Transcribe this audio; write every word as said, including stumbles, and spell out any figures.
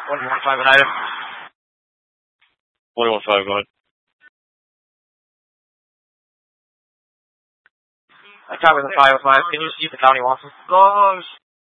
one one five behind him. one one five, go ahead. I copy the five oh five. Can you see if the county wants him? Goes.